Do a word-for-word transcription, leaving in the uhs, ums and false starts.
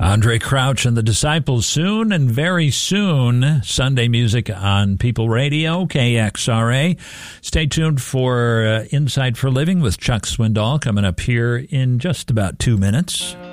Andre Crouch and the Disciples soon, and very soon, Sunday music on People Radio, K X R A. Stay tuned for uh, Insight for Living with Chuck Swindoll coming up here in just about two minutes.